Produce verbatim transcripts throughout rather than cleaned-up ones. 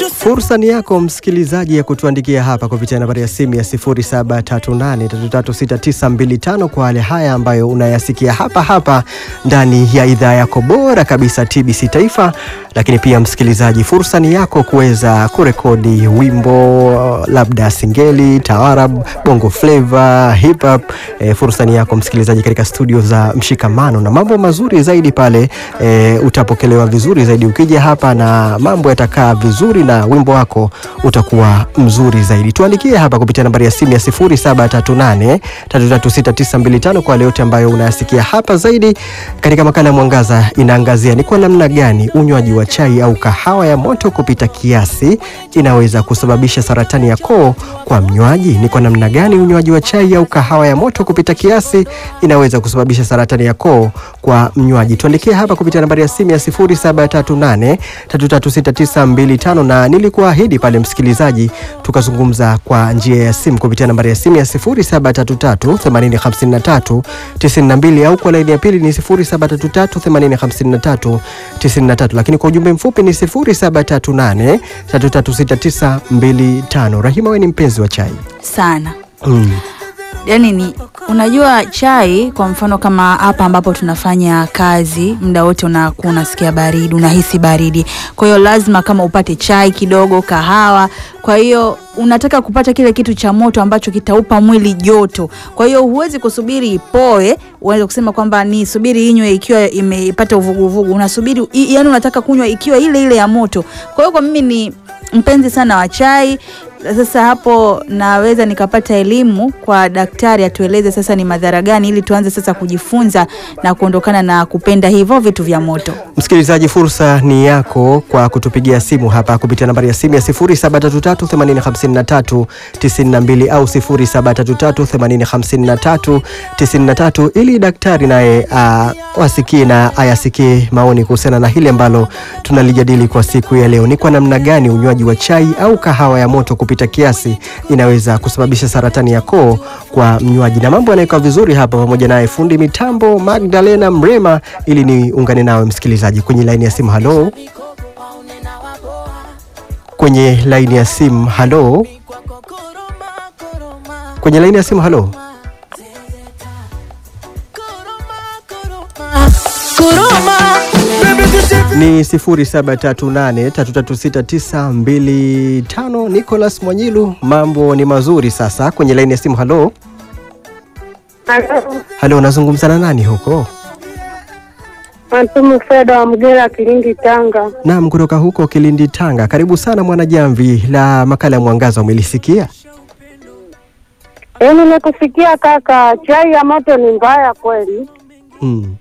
Fursa ni yako msikilizaji ya kutuandikia hapa kupitia nambari ya simu ya sifuri saba tatu nane tatu tatu sita tisa mbili tano kwa hali haya ambayo unayasikia hapa hapa ndani ya idhaa yako bora kabisa T B C Taifa. Lakini pia msikilizaji, fursa ni yako kuweza kurekodi wimbo, labda singeli, taarab, bongo flavor, hip hop. E, fursa ni yako msikilizaji katika studio za Mshikamano, na mambo mazuri zaidi pale e, utapokelewa vizuri zaidi ukija hapa, na mambo yatakaa vizuri na wimbo wako utakuwa mzuri zaidi. Tuandikie hapa kupitia nambari ya simu ya sifuri saba tatu nane tatu tatu sita tisa mbili tano kwa yote ambayo unayasikia hapa zaidi. Katika makala ya Mwangaza inaangazia ni kwa namna gani unywaji wa chai au kahawa ya moto kupita kiasi inaweza kusababisha saratani ya koo kwa mnywaji. Ni kwa namna gani unywaji wa chai au kahawa ya moto kupita kiasi inaweza kusababisha saratani ya koo kwa mnywaji. Tuandikie hapa kupitia nambari ya simu ya sifuri saba tatu nane tatu tatu sita tisa mbili tano, na nilikuahidi pale msikilizaji tukazungumza kwa njia ya simu kupitia nambari ya simu ya sifuri saba tatu tatu themanini hamsini na tatu tisini na mbili, au kwa laini ya pili ni sifuri saba tatu tatu themanini hamsini na tatu tisini na tatu, lakini kwa ujumbe mfupi ni sifuri saba tatu nane tatu tatu sita tisa mbili tano. Rahima, wewe ni mpenzi wa chai sana. Mm. Yaani ni unajua chai, kwa mfano kama hapa ambapo tunafanya kazi muda wote unakuwa unasikia baridi, unahisi baridi. Kwa hiyo lazima kama upate chai kidogo, kahawa. Kwa hiyo unataka kupata kile kitu cha moto ambacho kitaupa mwili joto. Kwa hiyo huwezi kusubiri ipoe, uanze kusema kwamba ni subiri inywe ikiwa imepata uvuguvugu. Unasubiri, yani unataka kunywa ikiwa ile ile ya moto. Kwa hiyo kwa mimi ni mpenzi sana wa chai. Sasa hapo naweza nikapata elimu kwa daktari atueleze sasa ni madhara gani, ili tuanze sasa kujifunza na kuondokana na kupenda hivyo vitu vya moto. Msikilizaji, fursa ni yako kwa kutupigia simu hapa kupitia nambari ya simu ya sifuri saba tatu tatu themanini hamsini na tatu tisini na mbili au sifuri saba tatu tatu themanini hamsini na tatu tisini na tatu, ili daktari naye uh, wasikie na ayasikie maoni kuhusiana na hili ambalo tunalijadili kwa siku ya leo. Ni kwa namna gani unywaji wa chai au kahawa ya moto kupita kiasi inaweza kusababisha saratani ya koo kwa mnywaji. Na mambo yanayokaa vizuri hapa pamoja naye fundi mitambo Magdalena Mrema, ili niungane nawe msikilizaji kwenye line ya simu. Halo, kwenye line ya simu. Halo, kwenye line ya simu. Halo, ni sifuri saba tatu nane tatu tatu sita tisa mbili tano. Nicholas Mwanyilu, mambo ni mazuri sasa kwenye line ya simu. Halo. Halo. Halo, nazungumza na nani huko? Antumu Feda wa Mgera, Kilindi, Tanga. Naam, kutoka huko Kilindi, Tanga. Karibu sana Mwanajamvi la makala ya Mwangaza, umelisikia? Yaani nimekusikia kaka, chai ya moto ni mbaya kweli. Mm.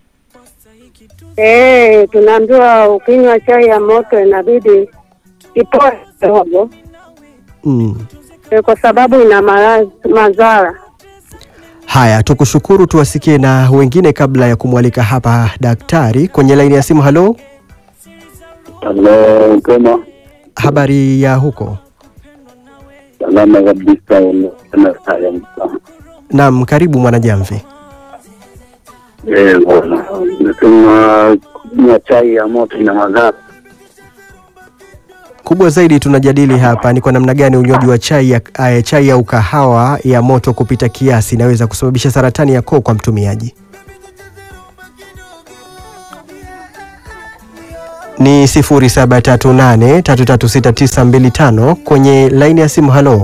Eh, tunaambiwa ukinywa chai ya moto inabidi ipoe kidogo. Mm. E, kwa sababu ina madhara. Haya, tukushukuru, tuwasikie na wengine kabla ya kumwalika hapa daktari kwenye line ya simu. Halo. Halo, kama habari ya huko? salama kabisa. Na salama. Naam, karibu Mwanajamvi. Eh, bwana. Nasema kunywa chai ya moto ina madhara. Kubwa zaidi tunajadili hapa ni kwa namna gani unywaji wa chai ya uh, chai au kahawa ya moto kupita kiasi inaweza kusababisha saratani ya koo kwa mtumiaji. Ni sifuri saba tatu nane tatu tatu sita tisa mbili tano kwenye line ya simu. Halo.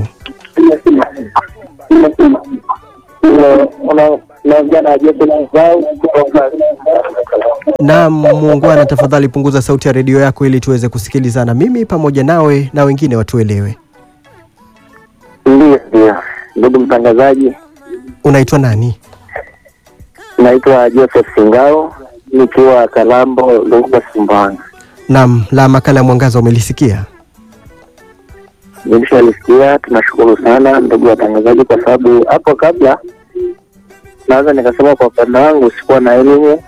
Naam, muungwana, tafadhali punguza sauti ya redio yako ili tuweze kusikilizana mimi pamoja nawe na wengine watuelewe. Ndio, ndio. Ndugu mtangazaji, unaitwa nani? Naitwa Joseph Singao, nikiwa Kalambo, Lungu, Sumbawanga. Naam, la makala ya Mwangaza umelisikia? Nilishalisikia. Tunashukuru sana ndugu watangazaji, kwa sababu hapo kabla naweza nikasema kwa upande wangu sikuwa na elimu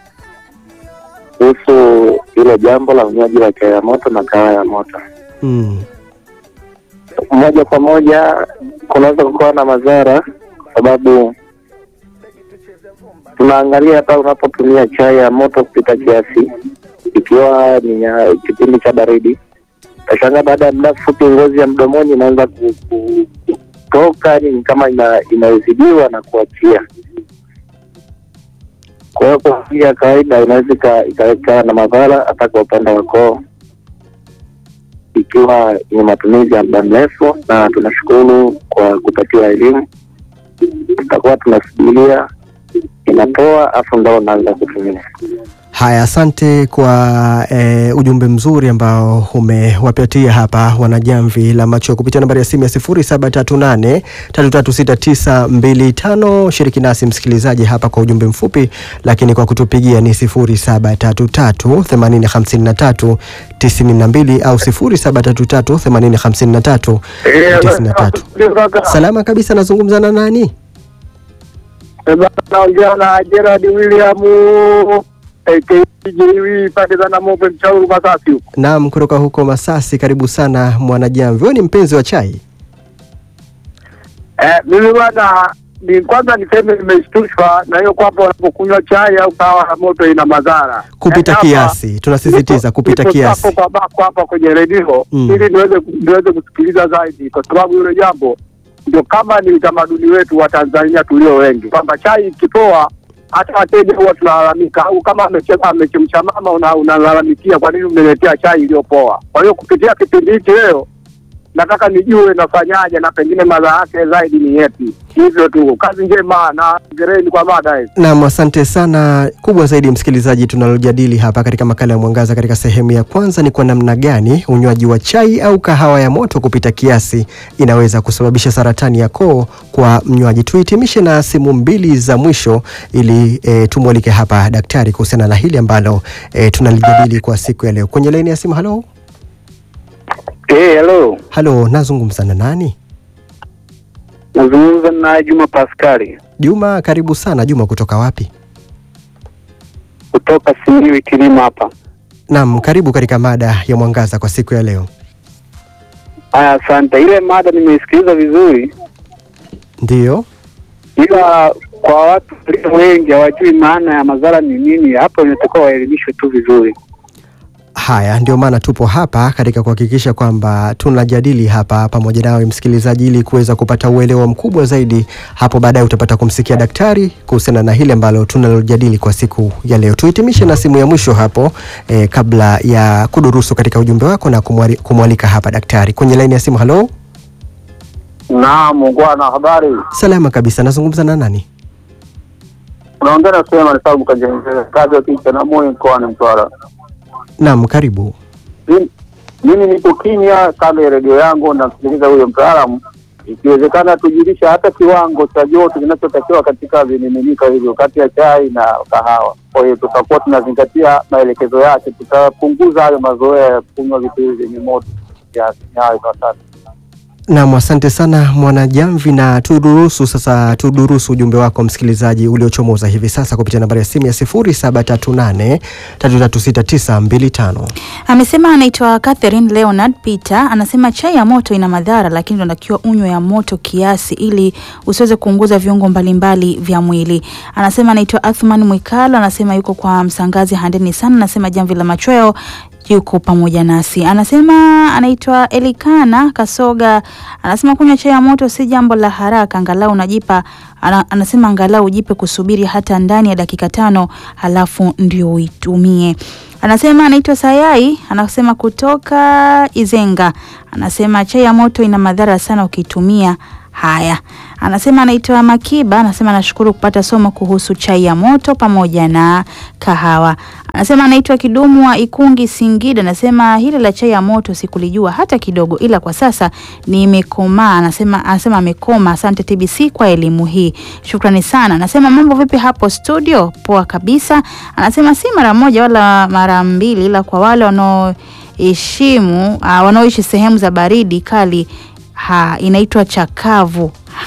kuhusu ile jambo la unywaji wa chai ya moto na kahawa ya moto. Mm. Moja kwa moja kunaweza kuwa na madhara, kwa sababu tunaangalia hata unapotumia chai ya moto kupita kiasi, ikiwa ni kipindi cha baridi, Kashangaa baada ya muda mfupi ngozi ya mdomoni inaanza kutoka, ni kama ina inazidiwa na kuachia. Kwa hiyo kwa njia kawaida inaweza ikaweka na madhara hata kwa upande wa koo ikiwa ni matumizi ya muda mrefu, na tunashukuru kwa kupatiwa elimu. Tutakuwa tunasubiria inapoa afu ndo unaanza kutumia. Haya, asante kwa e, ujumbe mzuri ambao umewapatia hapa wanajamvi la macho kupitia nambari ya simu ya sifuri saba tatu nane tatu tatu sita tisa mbili tano. Shiriki nasi msikilizaji hapa kwa ujumbe mfupi, lakini kwa kutupigia ni sifuri saba tatu tatu themanini hamsini na tatu tisini na mbili au sifuri saba tatu tatu themanini hamsini na tatu tisini na tatu. Salama kabisa, nazungumza na nani? Naongea na Gerard William K J W pande za Namobe Mchauru Masasi huko. Naam, kutoka huko Masasi, karibu sana mwanajamvi. Wewe ni mpenzi wa chai? Eh, mimi bwana ni kwanza niseme nimeshtushwa na hiyo kwamba unapokunywa chai au kahawa ya moto ina madhara kupita eh, kiasi. Tunasisitiza kupita kiasi. Hapo kwa hapa kwenye redio mm. ili niweze niweze kusikiliza zaidi, kwa sababu hilo jambo ndio kama ni utamaduni wetu wa Tanzania tulio wengi, kwamba chai ikipoa hata wateja huwa tunalalamika, au kama amechema amechemsha mama unalalamikia kwa nini umeletea chai iliyopoa. Kwa hiyo kupitia kipindi hiki leo nataka nijue nafanyaje na pengine madhara yake zaidi ni yapi. Hivyo tu, kazi njema na gereni kwa mada hii. Naam, asante sana. Kubwa zaidi msikilizaji, tunalojadili hapa katika makala ya Mwangaza katika sehemu ya kwanza ni kwa namna gani unywaji wa chai au kahawa ya moto kupita kiasi inaweza kusababisha saratani ya koo kwa mnywaji. Tuhitimishe na simu mbili za mwisho ili e, tumwalike hapa daktari kuhusiana na hili ambalo e, tunalijadili kwa siku ya leo. Kwenye laini ya simu, hello. Eh, hello. Hello, nazungumza na nani? Nazungumza na Juma Pascali. Juma, karibu sana. Juma, kutoka wapi? Kutoka Simiyu Kilima hapa. Naam, karibu katika mada ya Mwangaza kwa siku ya leo. Aya, asante. Ile mada nimeisikiliza vizuri. Ndio. Ila kwa watu wengi hawajui maana ya madhara ni nini, hapo inatakiwa waelimishwe tu vizuri. Haya, ndio maana tupo hapa katika kuhakikisha kwamba tunajadili hapa pamoja nawe msikilizaji, ili kuweza kupata uelewa mkubwa zaidi. Hapo baadaye utapata kumsikia daktari kuhusiana na hili ambalo tunalojadili kwa siku ya leo. Tuhitimishe na simu ya mwisho hapo eh, kabla ya kudurusu katika ujumbe wako na kumwalika hapa daktari. Kwenye laini ya simu, hello. Naam, bwana, habari? Salama kabisa. Nazungumza na nani? Unaongea na sema ni sababu kajenga kazi ya kicha na moyo mkoani Mtwara. Naam, karibu. Mimi nipo kimya kama redio yangu na kusikiliza huyo mtaalamu. Ikiwezekana tujirisha hata kiwango cha joto kinachotakiwa katika vimiminika hivyo kati ya chai na kahawa. Kwa hiyo tutakuwa tunazingatia maelekezo yake, tutapunguza hayo mazoea ya kunywa vitu hivi vyenye moto kiasi hayo kwa sasa. Naam, asante sana mwanajamvi, na tudurusu sasa tudurusu ujumbe wako msikilizaji uliochomoza hivi sasa kupitia nambari ya simu ya sifuri saba tatu nane tatu tatu sita tisa mbili tano. Amesema anaitwa Catherine Leonard Peter, anasema chai ya moto ina madhara, lakini unatakiwa unywe ya moto kiasi ili usiweze kuunguza viungo mbalimbali vya mwili. Anasema anaitwa Athman Mwikalo, anasema yuko kwa Msangazi Handeni sana, anasema jamvi la machweo yuko pamoja nasi. Anasema anaitwa Elikana Kasoga, anasema kunywa chai ya moto si jambo la haraka, angalau unajipa ana, anasema angalau ujipe kusubiri hata ndani ya dakika tano halafu ndio uitumie. Anasema anaitwa Sayai, anasema kutoka Izenga, anasema chai ya moto ina madhara sana ukitumia. Haya, anasema anaitwa Makiba, anasema nashukuru kupata somo kuhusu chai ya moto pamoja na kahawa. Anasema anaitwa Kidumu wa Ikungi Singida, anasema hili la chai ya moto sikulijua hata kidogo, ila kwa sasa nimekomaa. Anasema anasema amekoma. Asante T B C kwa elimu hii. Shukrani sana. Anasema mambo vipi hapo studio? Poa kabisa. Anasema si mara moja wala mara mbili, ila kwa wale wanaoheshimu uh, wanaoishi sehemu za baridi kali ha inaitwa chakavu.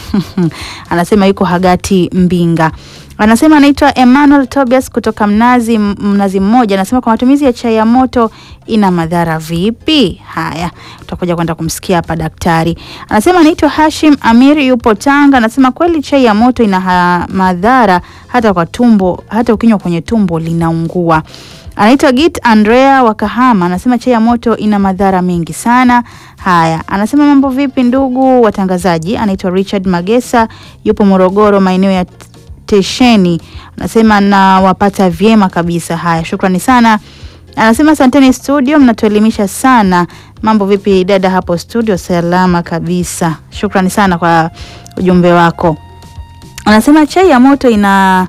Anasema yuko Hagati Mbinga. Anasema anaitwa Emmanuel Tobias kutoka Mnazi Mnazi mmoja, anasema kwa matumizi ya chai ya moto ina madhara vipi? Haya, tutakuja kwenda kumsikia hapa daktari. Anasema anaitwa Hashim Amiri yupo Tanga, anasema kweli chai ya moto ina madhara hata kwa tumbo, hata ukinywa kwenye tumbo linaungua. Anaitwa Git Andrea wa Kahama, anasema chai ya moto ina madhara mengi sana. Haya, anasema mambo vipi ndugu watangazaji? Anaitwa Richard Magesa, yupo Morogoro maeneo ya Tesheni. Anasema na wapata vyema kabisa. Haya, shukrani sana. Anasema asanteni studio, mnatuelimisha sana. Mambo vipi dada hapo studio? Salama kabisa. Shukrani sana kwa ujumbe wako. Anasema chai ya moto ina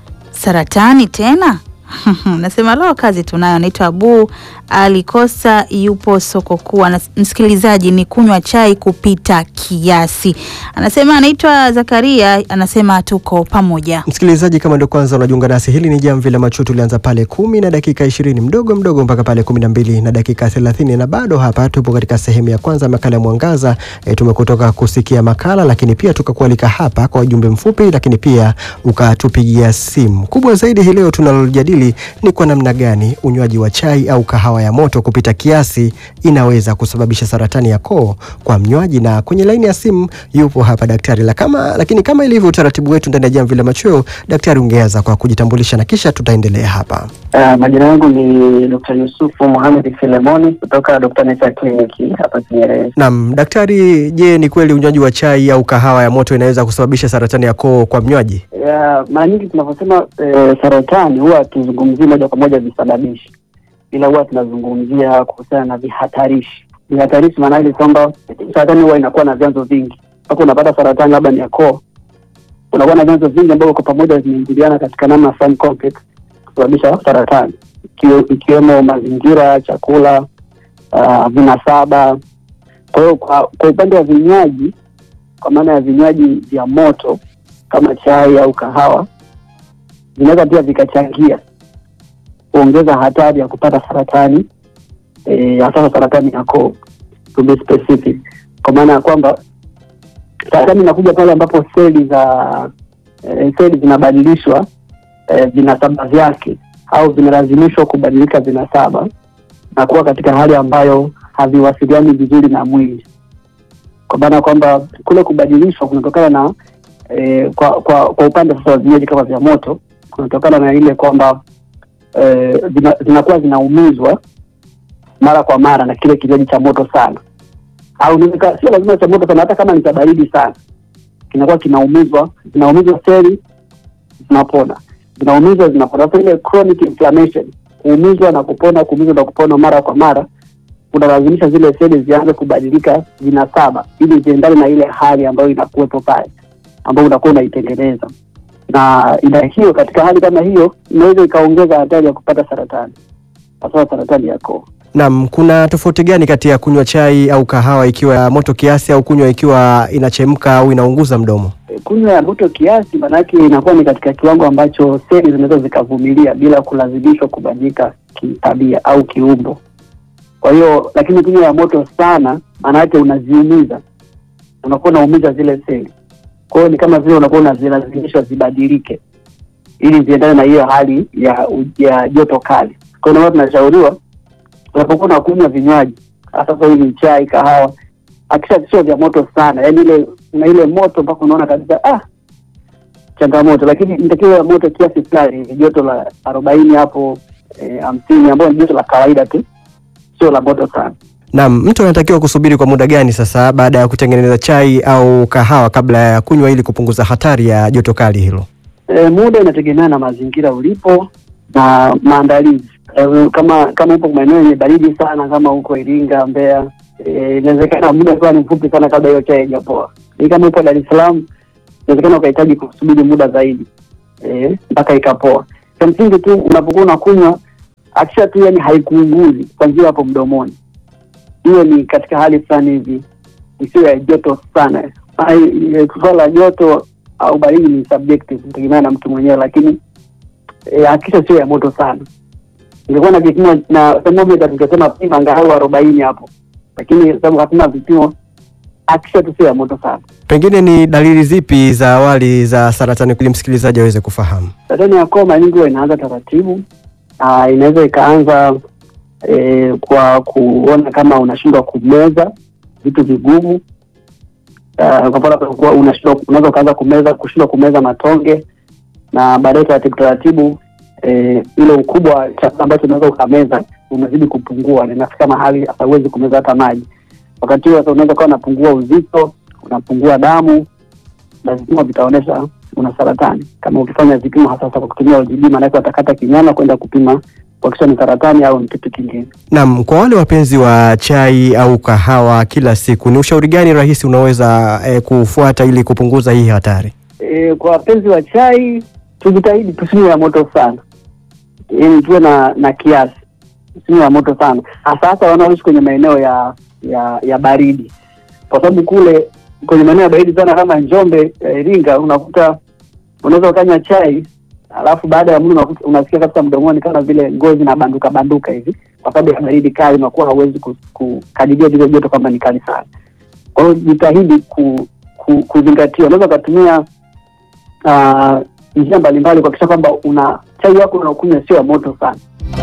saratani tena? Nasema leo kazi tunayo. Anaitwa Abu Alikosa, yupo soko kuu. Msikilizaji, ni kunywa chai kupita kiasi. Anasema anaitwa Zakaria, anasema tuko pamoja. Msikilizaji, kama ndio kwanza unajiunga nasi, hili ni Jamvi la Macho. Tulianza pale kumi na dakika ishirini mdogo mdogo mpaka pale kumi na mbili na dakika thelathini, na bado hapa tupo katika sehemu ya kwanza makala ya Mwangaza. E, tumekutoka kusikia makala, lakini pia tukakualika hapa kwa ujumbe mfupi, lakini pia ukatupigia simu. Kubwa zaidi hii leo tunalojadili ni kwa namna gani unywaji wa chai au kahawa ya moto kupita kiasi inaweza kusababisha saratani ya koo kwa mnywaji. Na kwenye laini ya simu yupo hapa daktari. La kama lakini kama ilivyo utaratibu wetu ndani ya Jamvi la Macho, daktari, ungeanza kwa kujitambulisha na kisha tutaendelea hapa. Uh, majina yangu ni Daktari Yusufu Mohamed Filemoni kutoka Doctor Nature Clinic hapa Nyerere. Naam, daktari, je, ni kweli unywaji wa chai au kahawa ya moto inaweza kusababisha saratani ya koo kwa mnywaji? Yeah, mara nyingi tunaposema eh, saratani huwa tuzungumzie moja kwa moja visababishi, ila huwa tunazungumzia kuhusiana na vihatarishi. Vihatarishi maana ile kwamba saratani huwa inakuwa na vyanzo vingi. Hapo unapata saratani labda ni ya koo, unakuwa na vyanzo vingi ambavyo kwa pamoja vinaingiliana katika namna fulani complex kusababisha saratani, ikiwemo mazingira, chakula, uh, vinasaba. Kwa hiyo kwa, kwa upande wa vinywaji, kwa maana ya vinywaji vya moto kama chai au kahawa, vinaweza pia vikachangia kuongeza hatari ya kupata saratani, eh, hasa saratani ya koo, to be specific. Kwa maana ya kwamba saratani inakuja pale ambapo seli za eh, seli zinabadilishwa eh, vinasaba vyake, au vinalazimishwa kubadilika vinasaba na kuwa katika hali ambayo haviwasiliani vizuri na mwili. Kwa maana kwamba kule kubadilishwa kunatokana na eh, kwa, kwa kwa upande sasa wa vinywaji kama vya moto, kunatokana na ile kwamba eh, zinakuwa zinaumizwa mara kwa mara na kile kinywaji cha moto sana, au nika sio lazima cha moto sana, hata kama ni cha baridi sana kinakuwa kinaumizwa, zinaumizwa seli zinapona, zinaumizwa zinapona. Sasa ile chronic inflammation, kuumizwa na kupona, kuumizwa na kupona mara kwa mara, unalazimisha zile seli zianze kubadilika vinasaba ili ziendane na ile hali ambayo inakuwepo pale, ambayo unakuwa unaitengeneza. Na ina hiyo, katika hali kama hiyo inaweza ikaongeza hatari ya kupata saratani, hasa saratani ya koo. Naam, kuna tofauti gani kati ya kunywa chai au kahawa ikiwa ya moto kiasi au kunywa ikiwa inachemka au inaunguza mdomo? E, kunywa ya moto kiasi maana yake inakuwa ni katika kiwango ambacho seli zinaweza zikavumilia bila kulazimishwa kubadilika kitabia au kiumbo. Kwa hiyo, lakini kunywa ya moto sana maana yake unaziumiza, unakuwa unaumiza zile seli. Kwa hiyo ni kama vile unakuwa unazilazimishwa zibadilike ili ziendane na hiyo hali ya ya joto kali. Kwa hiyo tunashauriwa unapokuwa unakunywa vinywaji, hasa kwa hivi chai, kahawa, hakisha sio vya moto sana. Yaani ile na ile moto mpaka unaona kabisa ah changamoto, lakini nitakiwa moto kiasi fulani, joto la arobaini hapo eh, hamsini ambayo ni joto la kawaida tu, sio la moto sana. Naam, mtu anatakiwa kusubiri kwa muda gani sasa baada ya kutengeneza chai au kahawa kabla ya kunywa ili kupunguza hatari ya joto kali hilo? E, muda inategemea na mazingira ulipo na maandalizi. E, kama kama upo maeneo yenye baridi sana kama huko Iringa, Mbeya, e, inawezekana muda kwa ni mfupi sana kabla hiyo chai haijapoa. Ni kama upo Dar es Salaam, inawezekana ukahitaji kusubiri muda zaidi eh mpaka ikapoa. Kwa msingi tu unapokuwa unakunywa, akisha tu yani haikuunguzi kwanza hapo mdomoni, hiyo ni katika hali fulani hivi isiyo ya joto sana. Hai swala joto au baridi ni subjective, kutegemea na mtu mwenyewe, lakini e, akisha sio ya moto sana. Nilikuwa na kipimo na thermometer tukasema pima angalau arobaini hapo, lakini sababu hatuna vipimo, akisha tu sio ya moto sana. Pengine ni dalili zipi za awali za saratani ili msikilizaji aweze kufahamu? Saratani ya koo nyingi inaanza taratibu. Ah, inaweza ikaanza e, kwa kuona kama unashindwa kumeza vitu vigumu. Uh, kwa mfano kwa unashindwa, unaweza kaanza kumeza kushindwa kumeza matonge, na baadaye taratibu taratibu eh, ile ukubwa wa chakula ambacho unaweza ukameza unazidi kupungua, na inafika mahali hata huwezi kumeza hata maji. Wakati huo sasa unaweza kuwa unapungua uzito, unapungua damu, na vipimo vitaonesha una saratani. Kama ukifanya vipimo hasa kwa kutumia O G D, maana yake watakata kinyama kwenda kupima kwa kisha ni saratani au ni kitu kingine. Naam, kwa wale wapenzi wa chai au kahawa kila siku, ni ushauri gani rahisi unaweza eh, kufuata ili kupunguza hii hatari? E, kwa wapenzi wa chai tujitahidi tusinywe ya moto sana. Yaani tuwe na na kiasi. Tusinywe ya moto sana. Hasa hasa wanaoishi kwenye maeneo ya ya ya baridi. Kwa sababu kule kwenye maeneo ya baridi sana kama Njombe, Iringa, unakuta unaweza ukanywa chai alafu baada ya muda unasikia kabisa mdomoni kama vile ngozi na banduka banduka hivi, kwa sababu ya baridi kali, unakuwa hauwezi kukadiria ile joto kwamba ni kali sana. Kwa hiyo jitahidi ku, ku, kuzingatia. Unaweza kutumia uh, njia mbalimbali kuhakikisha kwamba una chai yako unakunywa sio ya moto sana.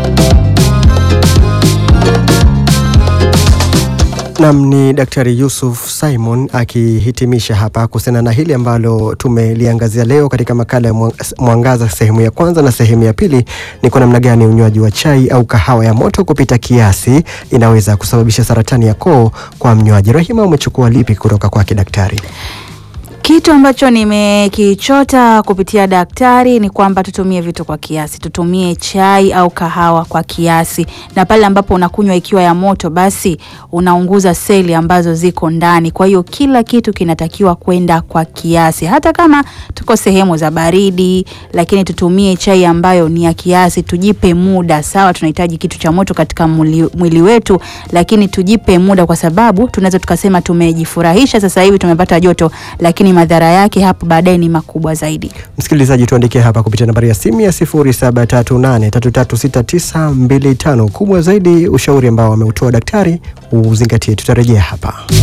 Nam ni Daktari Yusuf Simon akihitimisha hapa kuhusiana na hili ambalo tumeliangazia leo katika makala ya Mwangaza sehemu ya kwanza, na sehemu ya pili ni kwa namna gani unywaji wa chai au kahawa ya moto kupita kiasi inaweza kusababisha saratani ya koo kwa mnywaji. Rahima, umechukua lipi kutoka kwake daktari? Kitu ambacho nimekichota kupitia daktari ni kwamba tutumie vitu kwa kiasi. Tutumie chai au kahawa kwa kiasi. Na pale ambapo unakunywa ikiwa ya moto, basi unaunguza seli ambazo ziko ndani. Kwa hiyo kila kitu kinatakiwa kwenda kwa kiasi. Hata kama tuko sehemu za baridi, lakini tutumie chai ambayo ni ya kiasi. Tujipe muda. Sawa, tunahitaji kitu cha moto katika mwili, mwili wetu, lakini tujipe muda, kwa sababu tunaweza tukasema tumejifurahisha sasa hivi tumepata joto, lakini madhara yake hapo baadaye ni makubwa zaidi. Msikilizaji, tuandikie hapa kupitia nambari ya simu ya sifuri saba tatu nane tatu tatu sita tisa mbili tano. Kubwa zaidi ushauri ambao ameutoa daktari uzingatie. Tutarejea hapa.